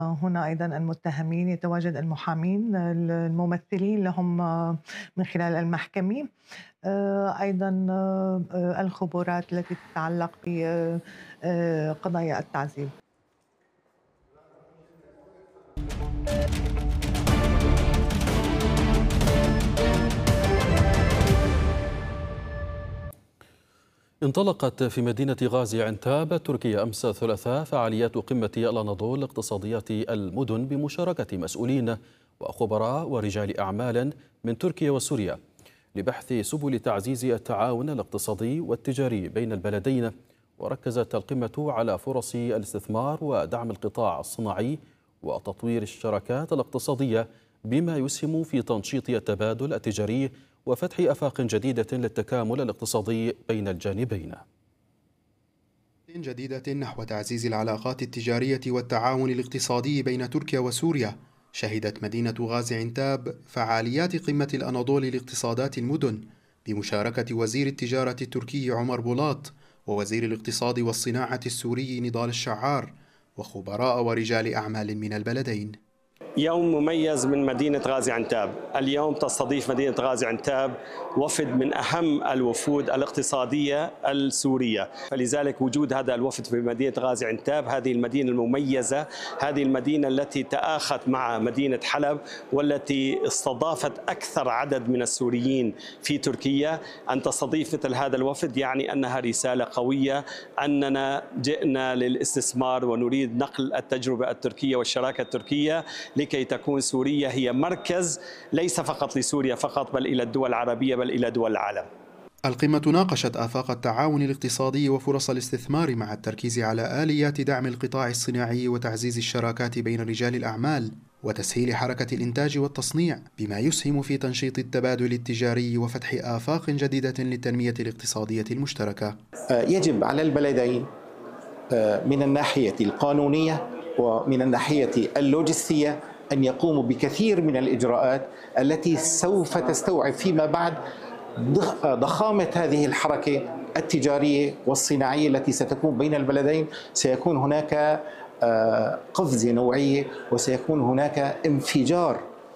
هنا أيضًا المتهمين، يتواجد المحامين الممثلين لهم من خلال المحكمة، أيضًا الخبرات التي تتعلق ب قضايا التعذيب. انطلقت في مدينة غازي عنتاب التركية أمس الثلاثاء فعاليات قمة الأناضول لاقتصاديات المدن بمشاركة مسؤولين وخبراء ورجال أعمال من تركيا وسوريا لبحث سبل تعزيز التعاون الاقتصادي والتجاري بين البلدين. وركزت القمة على فرص الاستثمار ودعم القطاع الصناعي وتطوير الشراكات الاقتصادية بما يسهم في تنشيط التبادل التجاري وفتح آفاق جديدة للتكامل الاقتصادي بين الجانبين. جديدة نحو تعزيز العلاقات التجارية والتعاون الاقتصادي بين تركيا وسوريا. شهدت مدينة غازي عنتاب فعاليات قمة الأناضول لاقتصادات المدن بمشاركة وزير التجارة التركي عمر بولاط ووزير الاقتصاد والصناعة السوري نضال الشعار وخبراء ورجال أعمال من البلدين. يوم مميز من مدينة غازي عنتاب. اليوم تستضيف مدينة غازي عنتاب وفد من أهم الوفود الاقتصادية السورية، فلذلك وجود هذا الوفد في مدينة غازي عنتاب، هذه المدينة المميزة، هذه المدينة التي تآخت مع مدينة حلب والتي استضافت أكثر عدد من السوريين في تركيا، أن تستضيف مثل هذا الوفد يعني أنها رسالة قوية أننا جئنا للاستثمار ونريد نقل التجربة التركية والشراكة التركية لكي تكون سوريا هي مركز ليس فقط لسوريا فقط بل إلى الدول العربية بل إلى دول العالم. القمة ناقشت آفاق التعاون الاقتصادي وفرص الاستثمار مع التركيز على آليات دعم القطاع الصناعي وتعزيز الشراكات بين رجال الأعمال وتسهيل حركة الإنتاج والتصنيع بما يسهم في تنشيط التبادل التجاري وفتح آفاق جديدة للتنمية الاقتصادية المشتركة. يجب على البلدين من الناحية القانونية ومن الناحية اللوجستية أن يقوموا بكثير من الإجراءات التي سوف تستوعب فيما بعد ضخامة هذه الحركة التجارية والصناعية التي ستكون بين البلدين. سيكون هناك قفزة نوعية وسيكون هناك انفجار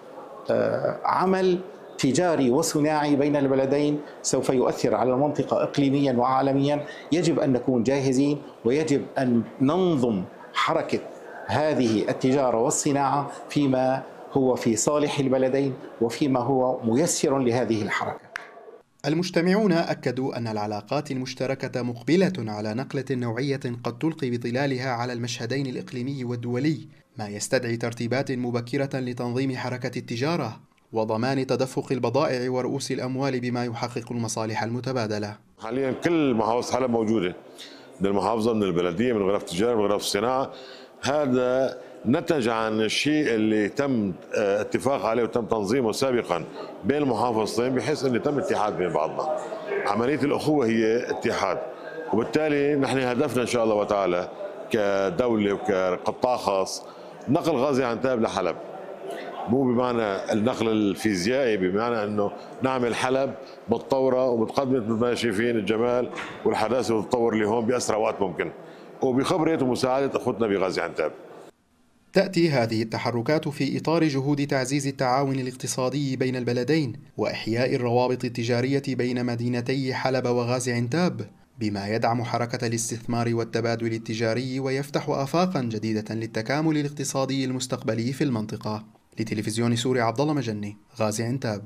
عمل تجاري وصناعي بين البلدين سوف يؤثر على المنطقة إقليميا وعالميا. يجب أن نكون جاهزين ويجب أن ننظم حركة هذه التجارة والصناعة فيما هو في صالح البلدين وفيما هو ميسر لهذه الحركة. المجتمعون أكدوا أن العلاقات المشتركة مقبلة على نقلة نوعية قد تلقي بظلالها على المشهدين الإقليمي والدولي، ما يستدعي ترتيبات مبكرة لتنظيم حركة التجارة وضمان تدفق البضائع ورؤوس الأموال بما يحقق المصالح المتبادلة. حاليا كل محافظ حلب موجودة، من المحافظة، من البلدية، من غرف التجارة، من غرف الصناعة. هذا نتج عن الشيء اللي تم اتفاق عليه وتم تنظيمه سابقا بين المحافظتين بحيث انه تم اتحاد بين بعضنا. عملية الأخوة هي اتحاد، وبالتالي نحن هدفنا إن شاء الله وتعالى كدولة وكقطاع خاص نقل غازي عنتاب لحلب، مو بمعنى النقل الفيزيائي، بمعنى انه نعمل حلب متطوره ومتقدمه مثل ما شايفين الجمال والحداثه والتطور اللي هون باسرع وقت ممكن، وبخبره ومساعده اخوتنا بغازي عنتاب. تأتي هذه التحركات في إطار جهود تعزيز التعاون الاقتصادي بين البلدين وإحياء الروابط التجارية بين مدينتي حلب وغازي عنتاب، بما يدعم حركة الاستثمار والتبادل التجاري ويفتح آفاقا جديدة للتكامل الاقتصادي المستقبلي في المنطقة. لتلفزيون سوري عبد الله مجني، غازي عنتاب.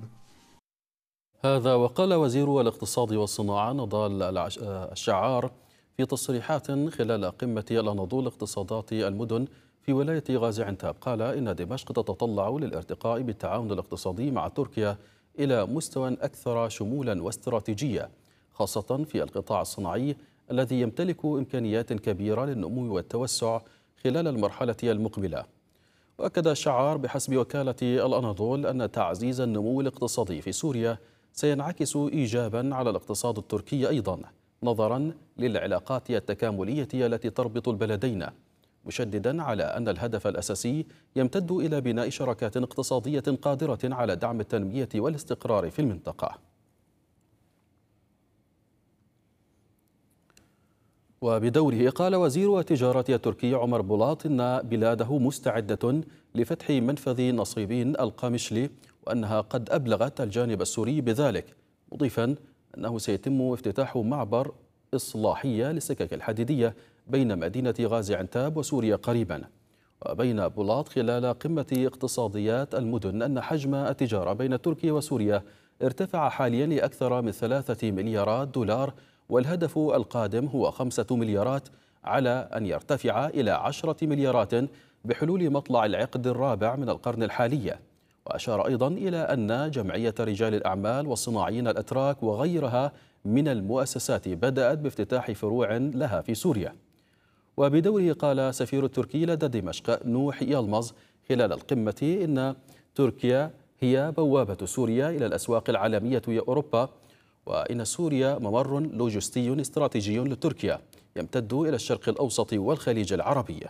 هذا وقال وزير الاقتصاد والصناعة نضال الشعار في تصريحات خلال قمة الأناضول لاقتصادات المدن في ولاية غازي عنتاب، قال إن دمشق تتطلع للارتقاء بالتعاون الاقتصادي مع تركيا إلى مستوى أكثر شمولا واستراتيجية، خاصة في القطاع الصناعي الذي يمتلك إمكانيات كبيرة للنمو والتوسع خلال المرحلة المقبلة. وأكد الشعار بحسب وكالة الأناضول أن تعزيز النمو الاقتصادي في سوريا سينعكس إيجابا على الاقتصاد التركي أيضا، نظرا للعلاقات التكاملية التي تربط البلدين، مشددا على أن الهدف الأساسي يمتد إلى بناء شراكات اقتصادية قادرة على دعم التنمية والاستقرار في المنطقة. وبدوره قال وزير التجارة التركي عمر بولاط إن بلاده مستعدة لفتح منفذ نصيبين القامشلي وأنها قد أبلغت الجانب السوري بذلك، مضيفا أنه سيتم افتتاح معبر إصلاحية للسكك الحديدية بين مدينة غازي عنتاب وسوريا قريبا. وبين بولاط خلال قمة اقتصاديات المدن أن حجم التجارة بين تركيا وسوريا ارتفع حاليا لأكثر من 3 مليارات دولار، والهدف القادم هو 5 مليارات على أن يرتفع إلى 10 مليارات بحلول مطلع العقد الرابع من القرن الحالي. وأشار أيضا إلى أن جمعية رجال الأعمال والصناعيين الأتراك وغيرها من المؤسسات بدأت بافتتاح فروع لها في سوريا. وبدوره قال سفير التركي لدى دمشق نوح يلمز خلال القمة إن تركيا هي بوابة سوريا إلى الأسواق العالمية أوروبا، وإن سوريا ممر لوجستي استراتيجي لتركيا يمتد إلى الشرق الأوسط والخليج العربي.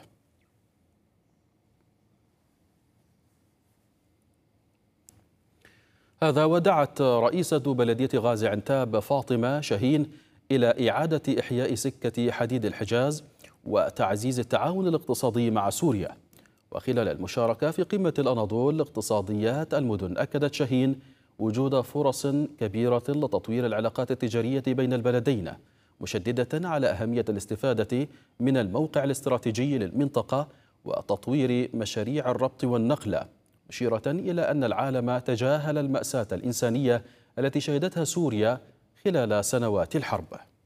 هذا ودعت رئيسة بلدية غازي عنتاب فاطمة شاهين إلى إعادة إحياء سكة حديد الحجاز وتعزيز التعاون الاقتصادي مع سوريا. وخلال المشاركة في قمة الأناضول لاقتصاديات المدن أكدت شاهين وجود فرص كبيرة لتطوير العلاقات التجارية بين البلدين، مشددة على أهمية الاستفادة من الموقع الاستراتيجي للمنطقة وتطوير مشاريع الربط والنقل، مشيرة إلى أن العالم تجاهل المأساة الإنسانية التي شهدتها سوريا خلال سنوات الحرب.